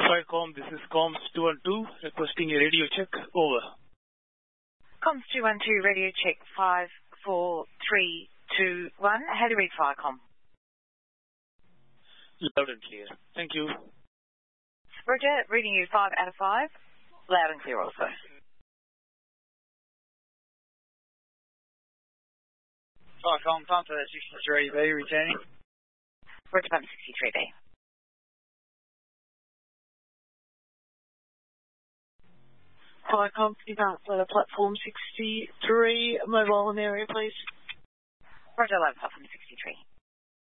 Firecom, this is Comms 212, requesting a radio check. Over. Comms 212, radio check 54321. How do you read Firecom? Loud and clear. Thank you. Roger, reading you 5 out of 5. Loud and clear also. Firecom, Pumper 63B, returning. Roger, Pumper 63B. Firecom, platform 63, mobile in area, please. Roger, platform 63.